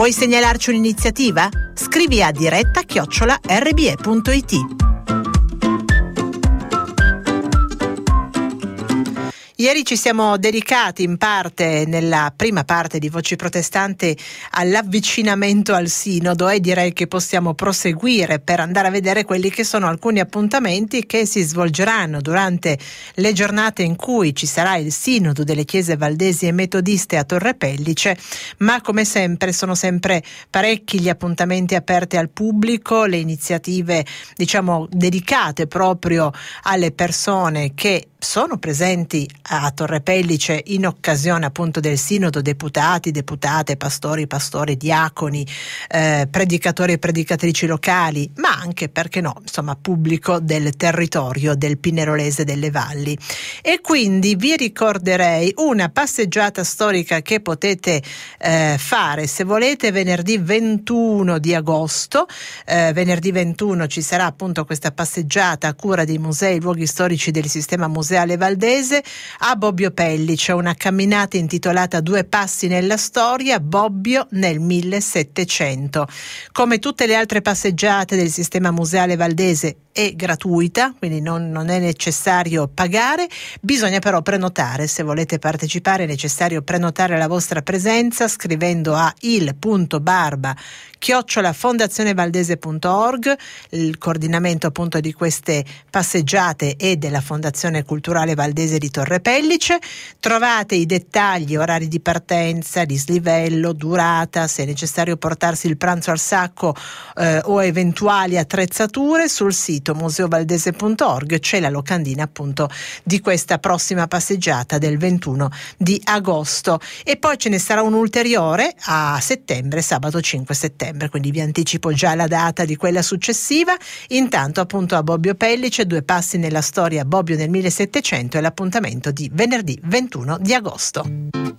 Vuoi segnalarci un'iniziativa? Scrivi a diretta@rbe.it. Ieri ci siamo dedicati in parte, nella prima parte di Voci Protestanti, all'avvicinamento al Sinodo e direi che possiamo proseguire per andare a vedere quelli che sono alcuni appuntamenti che si svolgeranno durante le giornate in cui ci sarà il Sinodo delle Chiese Valdesi e Metodiste a Torre Pellice, ma come sempre sono sempre parecchi gli appuntamenti aperti al pubblico, le iniziative dedicate proprio alle persone che sono presenti a Torre Pellice in occasione appunto del Sinodo, deputati, deputate, pastori, diaconi, predicatori e predicatrici locali, ma anche, perché no, pubblico del territorio del Pinerolese delle Valli. E quindi vi ricorderei una passeggiata storica che potete fare se volete venerdì 21 di agosto. Venerdì 21 ci sarà appunto questa passeggiata a cura dei musei e luoghi storici del sistema museale valdese a Bobbio Pellice, una camminata intitolata Due passi nella storia, Bobbio nel 1700. Come tutte le altre passeggiate del sistema museale valdese è gratuita, quindi non è necessario pagare, bisogna però prenotare. Se volete partecipare è necessario prenotare la vostra presenza scrivendo a il.barba@fondazionevaldese.org. Il coordinamento appunto di queste passeggiate è della Fondazione Culturale Valdese di Torre Pellice. Trovate i dettagli, orari di partenza, dislivello, durata, se è necessario portarsi il pranzo al sacco o eventuali attrezzature sul sito museovaldese.org. C'è la locandina appunto di questa prossima passeggiata del 21 di agosto e poi ce ne sarà un ulteriore a settembre, sabato 5 settembre, quindi vi anticipo già la data di quella successiva. Intanto appunto a Bobbio Pellice, Due passi nella storia, Bobbio nel 1700 è l'appuntamento di venerdì 21 di agosto.